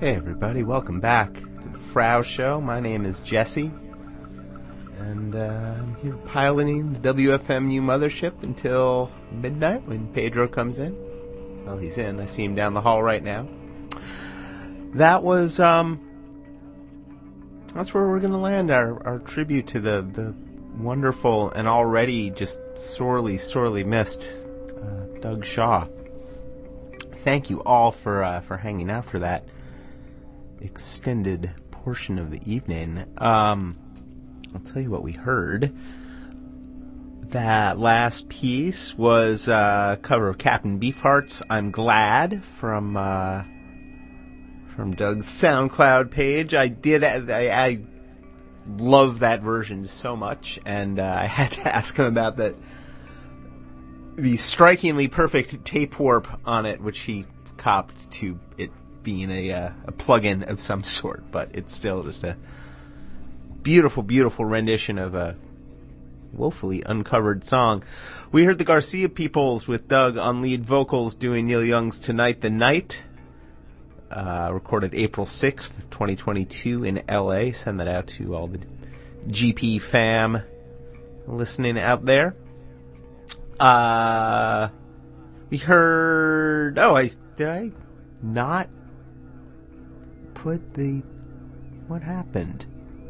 Hey everybody, welcome back to the Frau Show. My name is Jesse, and I'm here piloting the WFMU mothership until midnight when Pedro comes in. Well, he's in. I see him down the hall right now. That was, that's where we're going to land our tribute to the wonderful and already just sorely missed Doug Shaw. Thank you all for hanging out for that extended portion of the evening. I'll tell you what we heard. That last piece was a cover of Captain Beefheart's "I'm Glad" from Doug's SoundCloud page. I love that version so much, and I had to ask him about the strikingly perfect tape warp on it, which he copped to it being a plug-in of some sort, but it's still just a beautiful, beautiful rendition of a woefully uncovered song. We heard the Garcia Peoples with Doug on lead vocals doing Neil Young's "Tonight the Night," recorded April 6th, 2022 in LA. Send that out to all the GP fam listening out there. We heard... did I not put the... What happened?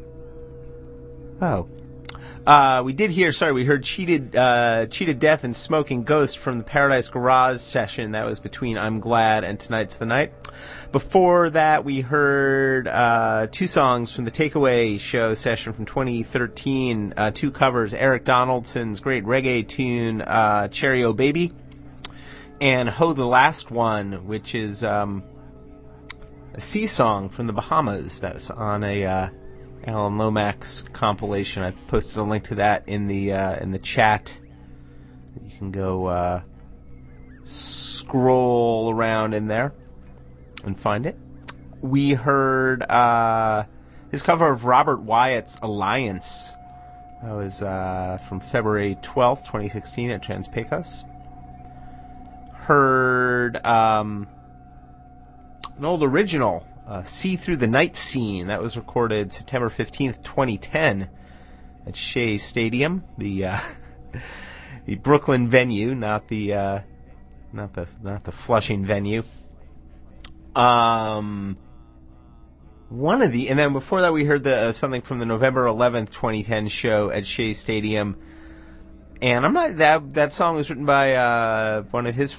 We did hear, we heard Cheated Death and Smoking Ghost from the Paradise Garage session. That was between "I'm Glad" and "Tonight's the Night." Before that, we heard two songs from the Takeaway Show session from 2013, two covers, Eric Donaldson's great reggae tune, "Cherry O Baby," and "Ho the Last One," which is a sea song from the Bahamas that's on a Alan Lomax compilation. I posted a link to that in the chat. You can go scroll around in there and find it. We heard his cover of Robert Wyatt's "Alliance." That was from February 12th, 2016 at Trans Pecos. Heard an old original, "See Through the Night Scene." That was recorded September 15th, 2010 at Shea Stadium, the Brooklyn venue, not the Flushing venue. And then before that we heard something from the November 11th, 2010 show at Shea Stadium. And that song was written by one of his